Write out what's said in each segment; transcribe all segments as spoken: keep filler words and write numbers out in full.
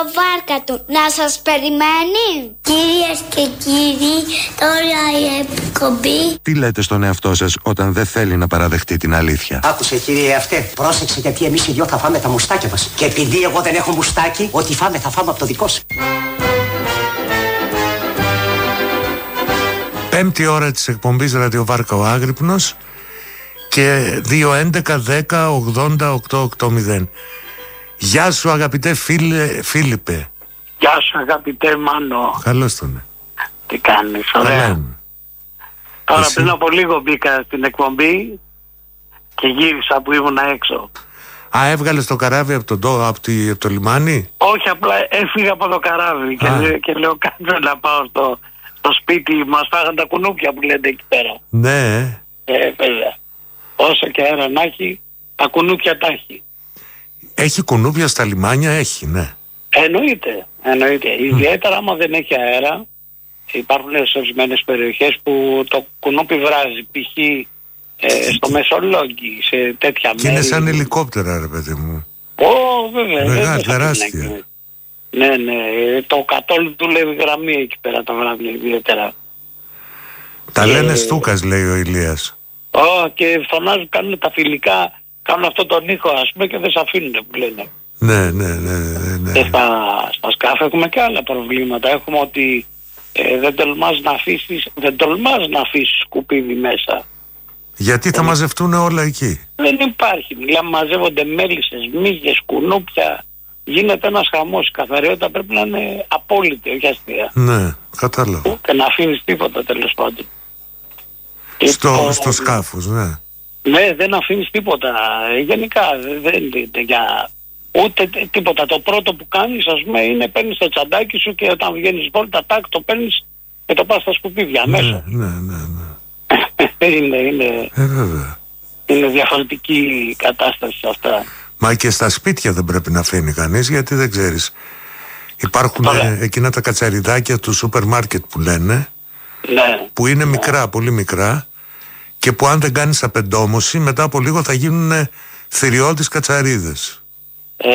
Βάρκα του να σας περιμένει. Κυρίες και κύριοι, τώρα η εκπομπή. Τι λέτε στον εαυτό σας όταν δεν θέλει να παραδεχτεί την αλήθεια? Άκουσε κύριε αυτέ, πρόσεξε γιατί εμείς οι δυο θα φάμε τα μουστάκια μας. Και επειδή εγώ δεν έχω μουστάκι, ό,τι φάμε θα φάμε από το δικό σου. Πέμπτη ώρα της εκπομπής Ραδιοβάρκα ο Άγρυπνος και δύο έντεκα δέκα ογδόντα οκτώ ογδόντα. Γεια σου αγαπητέ φίλε, Φίλιππε. Γεια σου αγαπητέ Μάνο. Καλώς τον. Τι κάνεις, ωραία. Καλά. Τώρα Εσύ? πριν από λίγο μπήκα στην εκπομπή και γύρισα που ήμουν έξω. Α, έβγαλες το καράβι από το, από τη, από το λιμάνι? Όχι, απλά έφυγα από το καράβι και, λέ, και λέω κάτσε να πάω στο, στο σπίτι. Μας φάγαν τα κουνούπια που λέτε εκεί πέρα. Ναι. Ε, βέβαια. Όσο και αέρα να έχει, τα κουνούπια τα έχει. Έχει κουνούπια στα λιμάνια, έχει, ναι. Εννοείται, εννοείται. Mm. Ιδιαίτερα άμα δεν έχει αέρα, υπάρχουν σε ορισμένες περιοχές που το κουνούπι βράζει, π.χ. Ε, στο Μεσολόγγι, σε τέτοια και μέρη. Είναι σαν ελικόπτερα, ρε παιδί μου. Ω, βέβαια. Μεγάλη, τεράστια. Ναι, ναι. Το κατόλου δουλεύει γραμμή εκεί πέρα τα βράδια, ιδιαίτερα. Τα και... λένε Στούκας, λέει ο Ηλίας. Ω, και φωνάζουν, κάνουν τα φιλικά, κάνουν αυτό τον ήχο, ας πούμε, και δεν σε αφήνουν, που λένε. Ναι, ναι, ναι, ναι, ναι. Και στα, στα σκάφη έχουμε και άλλα προβλήματα. Έχουμε ότι ε, δεν τολμάς να αφήσεις, δεν τολμάς να αφήσεις σκουπίδι μέσα. Γιατί θα ε, μαζευτούν όλα εκεί? Δεν υπάρχει. Μιλάμε, μαζεύονται μέλισσες, μύγες, κουνούπια. Γίνεται ένας χαμός. Η καθαριότητα πρέπει να είναι απόλυτη, όχι αστεία. Ναι, κατάλαβα. Ούτε να αφήνεις τίποτα, τέλος πάντων. Στο, το, στο σκάφος, ναι. Ναι, δεν αφήνεις τίποτα. Γενικά δεν είναι για ούτε τίποτα. Το πρώτο που κάνεις, ας πούμε, είναι παίρνεις το τσαντάκι σου και όταν βγαίνεις βόλτα, τάκ, το παίρνεις και το πας στα σκουπίδια ναι, μέσα. Ναι, ναι, ναι. είναι, είναι, ε, βέβαια. είναι διαφορετική η κατάσταση αυτά. Μα και στα σπίτια δεν πρέπει να αφήνει κανείς, γιατί δεν ξέρεις. Υπάρχουν ε, εκείνα τα κατσαριδάκια του σούπερ μάρκετ που λένε, ναι, που είναι ναι. μικρά, πολύ μικρά, και που αν δεν κάνεις απεντόμωση, μετά από λίγο θα γίνουν θηριώδεις κατσαρίδες. Ε,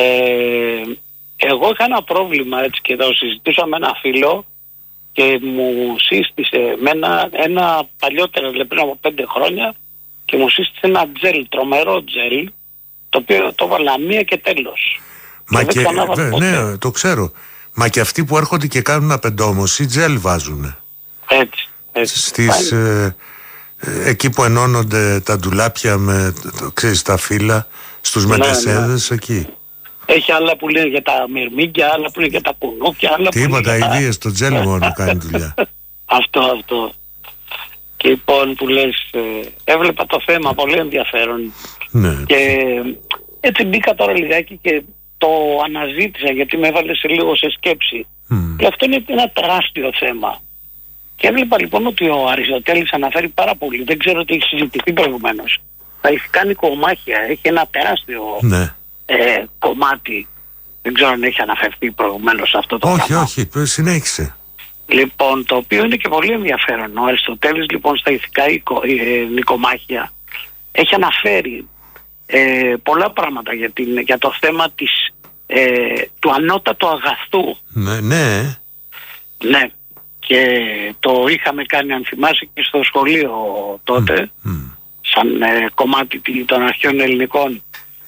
εγώ είχα ένα πρόβλημα έτσι και το συζητούσα με ένα φίλο και μου σύστησε με ένα, ένα παλιότερο, δηλαδή πριν από πέντε χρόνια, και μου σύστησε ένα τζέλ, τρομερό τζέλ, το οποίο το βάλα μία και τέλος. Μα και, και, και ναι, το ξέρω. Μα και αυτοί που έρχονται και κάνουν απεντόμωση, τζέλ βάζουν. Έτσι, έτσι. Στις, ε, ε, εκεί που ενώνονται τα ντουλάπια με, το, ξέρεις, τα φύλλα, στους ναι, μετεσέδες, ναι. Εκεί. Έχει άλλα που λένε για τα μυρμήγκια, άλλα που λένε για τα κουνούπια, άλλα που τίποτα, λένε για ιδίες, το τζέλ μόνο κάνει δουλειά. Αυτό, αυτό. Και λοιπόν που λες, ε, έβλεπα το θέμα πολύ ενδιαφέρον. Ναι. Και έτσι μπήκα τώρα λιγάκι και το αναζήτησα, γιατί με έβαλε σε λίγο σε σκέψη. Mm. Και αυτό είναι ένα τεράστιο θέμα. Και έβλεπα λοιπόν ότι ο Αριστοτέλης αναφέρει πάρα πολύ. Δεν ξέρω τι έχει συζητηθεί προηγουμένως. Τα ηθικά νοικομάχια έχει ένα τεράστιο ναι. ε, κομμάτι. Δεν ξέρω αν έχει αναφερθεί προηγουμένως αυτό το όχι, πράγμα. Όχι, όχι, συνέχισε. Λοιπόν, το οποίο είναι και πολύ ενδιαφέρον. Ο Αριστοτέλης λοιπόν στα ηθικά οικο, ε, νοικομάχια έχει αναφέρει ε, πολλά πράγματα για, την, για το θέμα της, ε, του ανώτατου αγαθού. Ναι, ναι. Ναι. Και το είχαμε κάνει, αν θυμάσαι, και στο σχολείο τότε, mm, mm. σαν ε, κομμάτι των αρχαίων ελληνικών.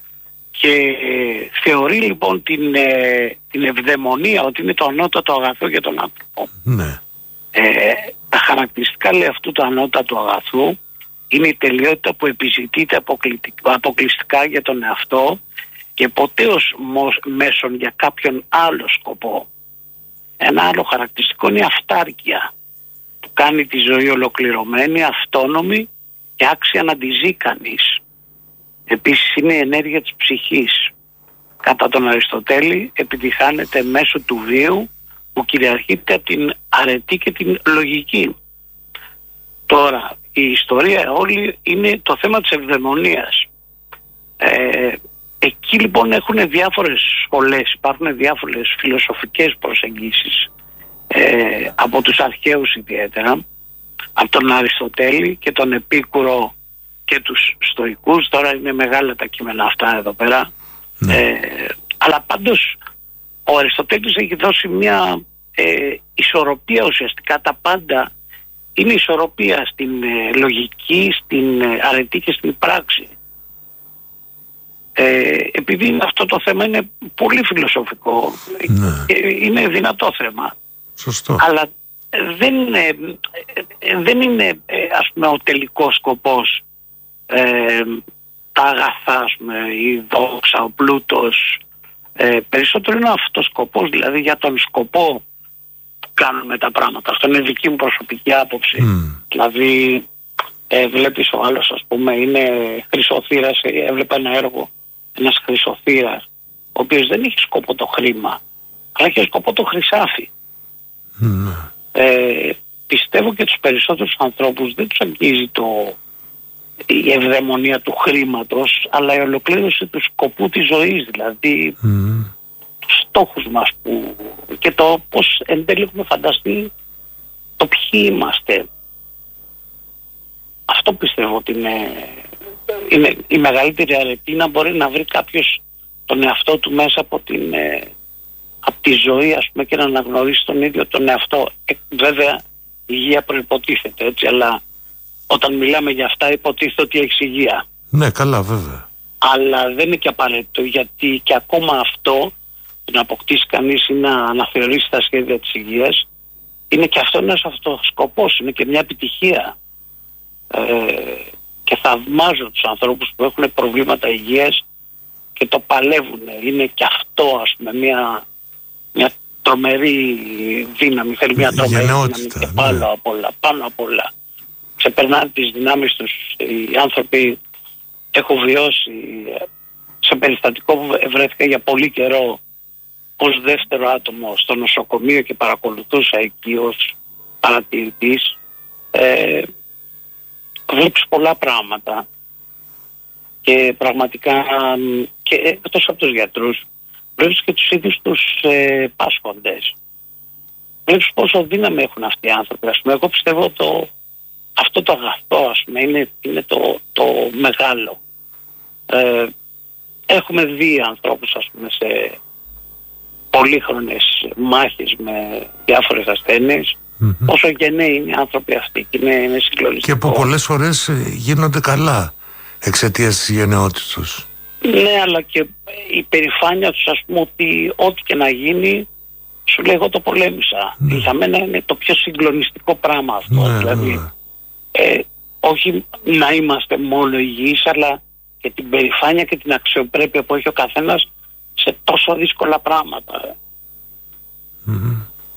Και ε, θεωρεί λοιπόν την, ε, την ευδαιμονία ότι είναι το ανώτατο αγαθό για τον άνθρωπο. Ναι. Ε, τα χαρακτηριστικά, λέει, αυτού του ανώτατου αγαθού είναι η τελειότητα που επιζητείται αποκλειστικά για τον εαυτό και ποτέ ως μέσον για κάποιον άλλο σκοπό. Ένα άλλο χαρακτηριστικό είναι η αυτάρκεια, που κάνει τη ζωή ολοκληρωμένη, αυτόνομη και άξια να τη ζει κανείς. Επίσης είναι η ενέργεια της ψυχής. Κατά τον Αριστοτέλη επιτυχάνεται μέσω του βίου που κυριαρχείται από την αρετή και την λογική. Τώρα, η ιστορία όλη είναι το θέμα της ευδαιμονίας. Ε, εκεί λοιπόν έχουν διάφορες σχολές, υπάρχουν διάφορες φιλοσοφικές προσεγγίσεις ε, από τους αρχαίους ιδιαίτερα, από τον Αριστοτέλη και τον Επίκουρο και τους Στοικούς. Τώρα είναι μεγάλα τα κείμενα αυτά εδώ πέρα. Ναι. Ε, αλλά πάντως ο Αριστοτέλης έχει δώσει μια ε, ισορροπία ουσιαστικά. Τα πάντα είναι ισορροπία στην ε, λογική, στην ε, αρετή και στην πράξη. Ε, επειδή αυτό το θέμα είναι πολύ φιλοσοφικό, ναι. και είναι δυνατό θέμα. Σωστό. Αλλά δεν είναι, δεν είναι ας πούμε ο τελικός σκοπός ε, τα αγαθά, ας πούμε, η δόξα, ο πλούτος. Ε, περισσότερο είναι αυτός ο σκοπός, δηλαδή για τον σκοπό που κάνουμε τα πράγματα. Αυτό είναι δική μου προσωπική άποψη. Mm. Δηλαδή ε, βλέπεις ο άλλος, ας πούμε, είναι χρυσοθύρας, έβλεπα ένα έργο, ένας χρυσοθύρας, ο οποίος δεν έχει σκοπό το χρήμα, αλλά έχει σκοπό το χρυσάφι. Mm. Ε, πιστεύω και τους περισσότερους ανθρώπους δεν τους αγγίζει το, η ευδαιμονία του χρήματος, αλλά η ολοκλήρωση του σκοπού της ζωής, δηλαδή mm. τους στόχους μας που, και το πώς εν τέλει έχουμε φανταστεί το ποιοι είμαστε. Αυτό πιστεύω ότι είναι, είναι η μεγαλύτερη αρετή, να μπορεί να βρει κάποιος τον εαυτό του μέσα από την... από τη ζωή, ας πούμε, και να αναγνωρίσει τον ίδιο τον εαυτό. Ε, βέβαια η υγεία προϋποτίθεται, έτσι, αλλά όταν μιλάμε για αυτά υποτίθεται ότι έχεις υγεία. Ναι, καλά, βέβαια. Αλλά δεν είναι και απαραίτητο, γιατί και ακόμα αυτό, το να αποκτήσει κανείς ή να αναθεωρήσει τα σχέδια της υγείας, είναι και αυτό ένας αυτοσκοπός, είναι και μια επιτυχία. Ε, και θαυμάζω τους ανθρώπους που έχουν προβλήματα υγείας και το παλεύουν. Είναι και αυτό, ας πούμε, μια μια τρομερή δύναμη, θέλει μια τρομερή δύναμη και πάνω ναι. απ' όλα, πάνω απ' όλα. Ξεπερνάνε τις δυνάμεις τους οι άνθρωποι. Έχω βιώσει σε περιστατικό που βρέθηκα για πολύ καιρό ως δεύτερο άτομο στο νοσοκομείο και παρακολουθούσα εκεί ως παρατηρητής. Ε, βλέπεις πολλά πράγματα και πραγματικά και εκτός από τους γιατρούς βλέπεις και τους ίδιους τους ε, πάσχοντες. Βλέπεις πόσο δύναμη έχουν αυτοί οι άνθρωποι. Ας πούμε, εγώ πιστεύω το, αυτό το αγαθό, ας πούμε, είναι, είναι το, το μεγάλο. Ε, έχουμε δει ανθρώπους, ας πούμε, σε πολύχρονες μάχες με διάφορες ασθένειες. Mm-hmm. Πόσο γενναίοι είναι οι άνθρωποι αυτοί και είναι, είναι συγκλονιστικό. Και που πολλές φορές γίνονται καλά εξαιτίας της γενναιότητας τους. Ναι, αλλά και η περηφάνεια τους, ας πούμε, ότι ό,τι και να γίνει σου λέει εγώ το πολέμησα. Ναι. Για μένα είναι το πιο συγκλονιστικό πράγμα αυτό. Ναι, δηλαδή ναι. Ε, όχι να είμαστε μόνο υγιείς, αλλά και την περηφάνεια και την αξιοπρέπεια που έχει ο καθένας σε τόσο δύσκολα πράγματα. Mm-hmm.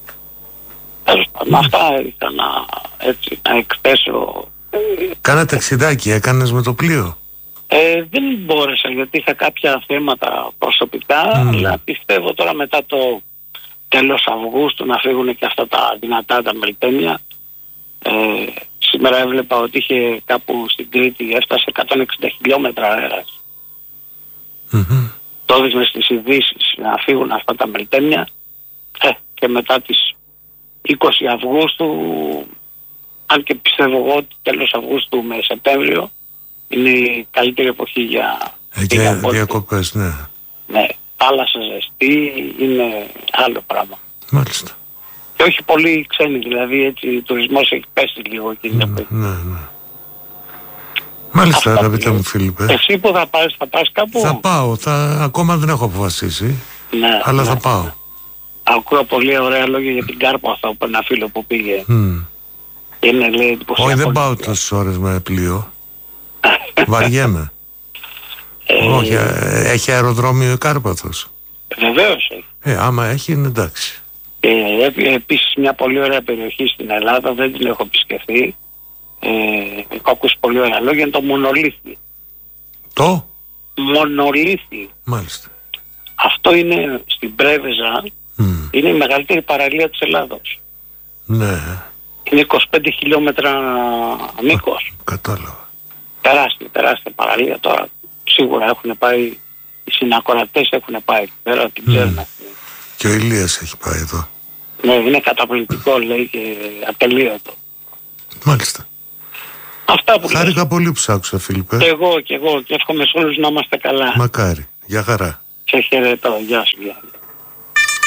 Με αυτά ήθελα να, έτσι, να εκθέσω. Κάνα ταξιδάκι έκανες με το πλοίο? Ε, δεν μπόρεσα γιατί είχα κάποια θέματα προσωπικά, mm. αλλά πιστεύω τώρα μετά το τέλος Αυγούστου να φύγουν και αυτά τα δυνατά τα μελτέμια. Ε, σήμερα έβλεπα ότι είχε κάπου στην Κρήτη έφτασε εκατόν εξήντα χιλιόμετρα αέρας. Mm-hmm. Το έδειχνε στις ειδήσεις να φύγουν αυτά τα μελτέμια ε, και μετά τις είκοσι Αυγούστου, αν και πιστεύω εγώ ότι τέλος Αυγούστου με Σεπτέμβριο είναι η καλύτερη εποχή για για διακοπές, ναι. Ναι, θάλασσα ζεστή, είναι άλλο πράγμα. Μάλιστα. Και όχι πολύ ξένοι, δηλαδή έτσι ο τουρισμός έχει πέσει λίγο εκεί. Ναι, ναι, ναι. Μάλιστα, αγαπητέ μου Φίλιππε. Εσύ που θα πας, θα πας κάπου? Θα πάω, θα, ακόμα δεν έχω αποφασίσει, ναι, αλλά ναι. θα πάω. Ακούω πολύ ωραία λόγια για την Κάρπο, αυτό από ένα φίλο που πήγε. Mm. Είναι, λέει, εντυπωσιακό. Όχι, δεν πάω τόσες ώρες με πλοίο. Βαριέμαι. Ε, Όχι, έχει αεροδρόμιο η Κάρπαθος? Βεβαίως έχει. Ε, άμα έχει είναι εντάξει. Ε, επίσης μια πολύ ωραία περιοχή στην Ελλάδα, δεν την έχω επισκεφθεί. Ε, έχω ακούσει πολύ ωραία λόγια, είναι το Μονολίθι. Το? Μονολίθι. Μάλιστα. Αυτό είναι στην Πρέβεζα, mm. είναι η μεγαλύτερη παραλία της Ελλάδος. Ναι. Είναι είκοσι πέντε χιλιόμετρα μήκος. Κατάλαβα. Τεράστια, τεράστια παραλία. Τώρα σίγουρα έχουν πάει, οι συνακροατές έχουν πάει πέρα, την ξέρουν. Mm. Και ο Ηλίας έχει πάει εδώ. Ναι, είναι καταπληκτικό, λέει, και ατελείωτο. Μάλιστα. Αυτά που χάρηκα λες. πολύ που σ' άκουσα, Φίλιππε. Και εγώ, και εγώ, και εύχομαι σε όλους να είμαστε καλά. Μακάρι. Γεια χαρά. Σε χαιρετώ, γεια σου, γεια.